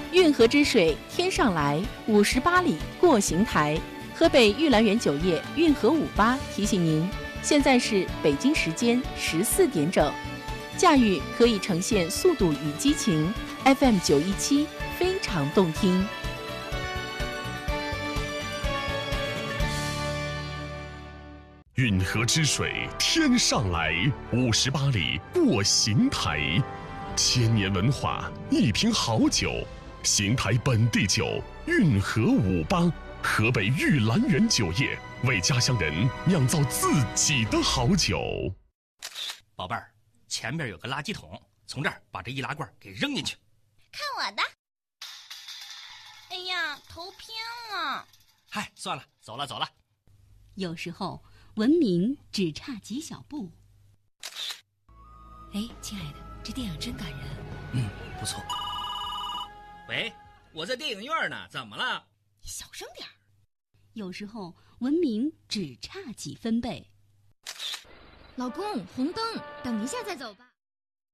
运河之水天上来，58里过邢台。河北玉兰园酒业运河58提醒您，现在是北京时间14点整。驾驭可以呈现速度与激情 ，FM 917非常动听。 运河之水天上来，58里过邢台。千年文化，一瓶好酒，邢台本地酒，运河58，河北玉兰园酒业为家乡人酿造自己的好酒。 宝贝儿，前面有个垃圾桶，从这儿把这易拉罐给扔进去。 看我的！哎呀，头偏了。 嗨，算了，走了。 有时候文明只差几小步。 哎，亲爱的，这电影真感人。 不错。 喂，我在电影院呢，怎么了？ 你小声点儿。 有时候文明只差几分贝。 老公，红灯，等一下再走吧。